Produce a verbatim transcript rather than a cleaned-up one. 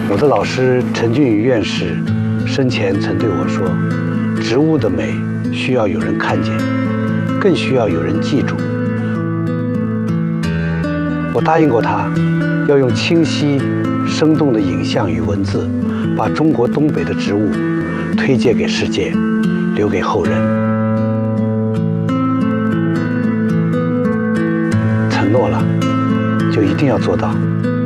我的老师陈俊宇院士生前曾对我说，植物的美需要有人看见，更需要有人记住。我答应过他，要用清晰生动的影像与文字，把中国东北的植物推介给世界，留给后人。承诺了，就一定要做到。